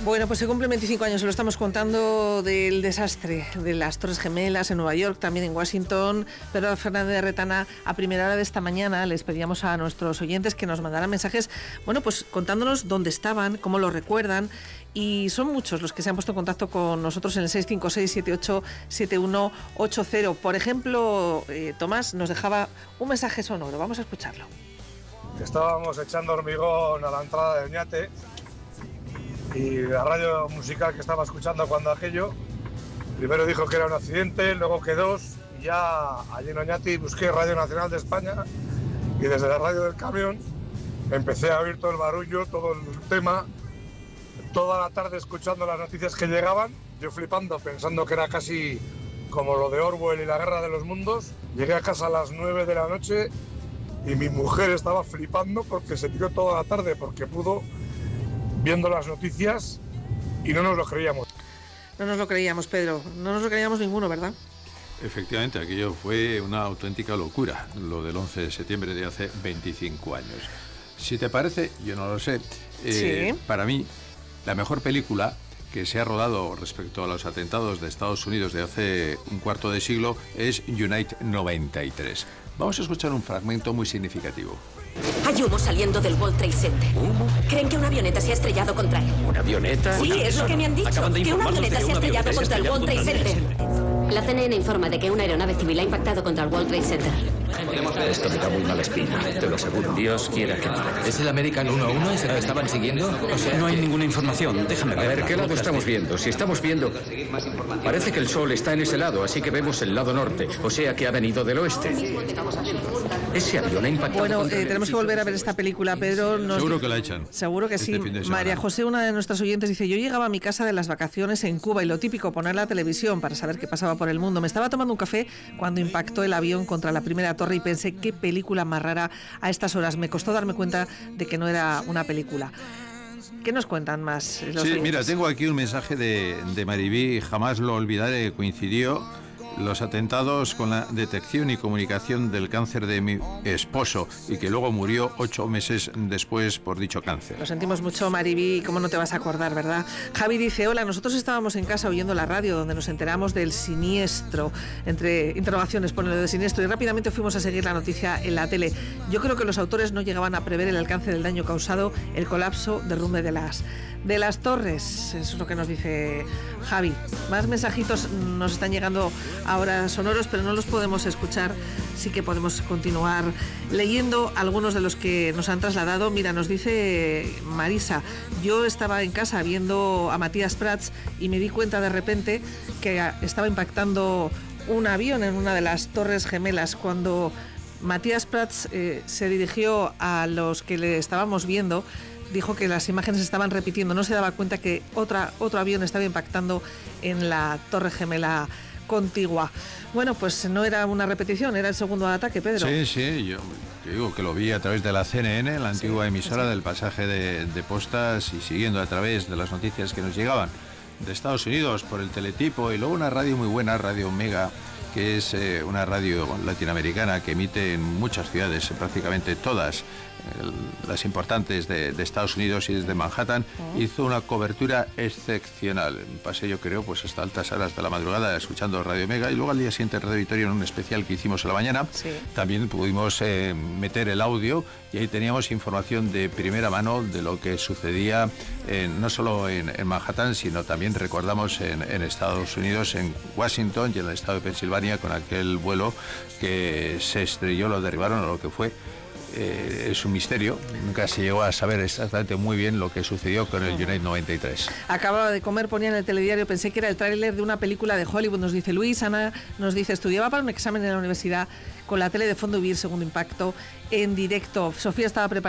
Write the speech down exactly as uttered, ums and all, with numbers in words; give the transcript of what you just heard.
Bueno, pues se cumplen veinticinco años, se lo estamos contando, del desastre de las Torres Gemelas en Nueva York, también en Washington. Pedro Fernández de Retana, a primera hora de esta mañana les pedíamos a nuestros oyentes que nos mandaran mensajes, bueno, pues contándonos dónde estaban, cómo lo recuerdan, y son muchos los que se han puesto en contacto con nosotros en el seis cinco seis, siete ocho siete uno ocho cero. Por ejemplo, eh, Tomás nos dejaba un mensaje sonoro, vamos a escucharlo. Estábamos echando hormigón a la entrada de Oñate y la radio musical que estaba escuchando cuando aquello, primero dijo que era un accidente, luego que dos, y ya allí en Oñati busqué Radio Nacional de España y desde la radio del camión empecé a oír todo el barullo, todo el tema, toda la tarde escuchando las noticias que llegaban, yo flipando, pensando que era casi como lo de Orwell y la Guerra de los Mundos. Llegué a casa a las nueve de la noche y mi mujer estaba flipando porque se tiró toda la tarde, porque pudo, viendo las noticias, y no nos lo creíamos. No nos lo creíamos, Pedro, no nos lo creíamos ninguno, ¿verdad? Efectivamente, aquello fue una auténtica locura, lo del once de septiembre de hace veinticinco años. Si te parece, yo no lo sé, eh, sí. Para mí, la mejor película que se ha rodado respecto a los atentados de Estados Unidos de hace un cuarto de siglo es Unit noventa y tres. Vamos a escuchar un fragmento muy significativo. Hay humo saliendo del World Trade Center. ¿Humo? Creen que una avioneta se ha estrellado contra él. ¿Una avioneta? Sí, es lo que me han dicho. Que una avioneta se ha estrellado contra el World Trade Center. La C N N informa de que una aeronave civil ha impactado contra el World Trade Center. Esto me da muy mala espina, te lo aseguro. Dios quiera que no. ¿Es el American uno uno ese que estaban siguiendo? O sea, no hay ninguna información, déjame ver. A ver, ¿qué lado estamos viendo? Si estamos viendo... Parece que el sol está en ese lado, así que vemos el lado norte, o sea que ha venido del oeste. Ese avión ha impactado. Bueno, eh, tenemos que volver a ver esta película, Pedro. Nos... Seguro que la echan. Seguro que este sí. María José, una de nuestras oyentes, dice: yo llegaba a mi casa de las vacaciones en Cuba y lo típico, poner la televisión para saber qué pasaba por el mundo. Me estaba tomando un café cuando impactó el avión contra la primera torre y pensé, qué película más rara a estas horas. Me costó darme cuenta de que no era una película. ¿Qué nos cuentan más los Sí, oyentes? mira, tengo aquí un mensaje de, de Maribí, jamás lo olvidaré, coincidió los atentados con la detección y comunicación del cáncer de mi esposo y que luego murió ocho meses después por dicho cáncer. Lo sentimos mucho, Maribí, cómo no te vas a acordar, ¿verdad? Javi dice: hola, nosotros estábamos en casa oyendo la radio donde nos enteramos del siniestro, entre interrogaciones por lo de siniestro, y rápidamente fuimos a seguir la noticia en la tele. Yo creo que los autores no llegaban a prever el alcance del daño causado, el colapso, derrumbe de las de las torres. Eso es lo que nos dice Javi. Más mensajitos nos están llegando ahora sonoros, pero no los podemos escuchar. Sí que podemos continuar leyendo algunos de los que nos han trasladado. Mira, nos dice Marisa: yo estaba en casa viendo a Matías Prats y me di cuenta de repente que estaba impactando un avión en una de las Torres Gemelas. Cuando Matías Prats eh, se dirigió a los que le estábamos viendo, dijo que las imágenes estaban repitiendo, no se daba cuenta que otra, otro avión estaba impactando en la Torre Gemela contigua. Bueno, pues no era una repetición, era el segundo ataque, Pedro. Sí, sí, yo te digo que lo vi a través de la C N N, la antigua sí, emisora sí. del pasaje de, de postas, y siguiendo a través de las noticias que nos llegaban de Estados Unidos por el teletipo, y luego una radio muy buena, Radio Mega, que es eh, una radio latinoamericana que emite en muchas ciudades, prácticamente todas, las importantes de, de Estados Unidos, y desde Manhattan oh. hizo una cobertura excepcional. Pasé, yo creo, pues hasta altas horas de la madrugada escuchando Radio Mega, y luego al día siguiente Radio Victoria, en un especial que hicimos a la mañana, sí. también pudimos eh, meter el audio, y ahí teníamos información de primera mano de lo que sucedía eh, no solo en, en Manhattan, sino también, recordamos, en, en Estados Unidos, en Washington y en el estado de Pensilvania, con aquel vuelo que se estrelló, lo derribaron, o lo que fue. Eh, es un misterio, nunca se llegó a saber exactamente muy bien lo que sucedió con el Unit noventa y tres. Acababa de comer, ponía en el telediario, pensé que era el tráiler de una película de Hollywood, nos dice Luis. Ana nos dice: estudiaba para un examen en la universidad con la tele de fondo y vi el segundo impacto en directo. Sofía estaba preparada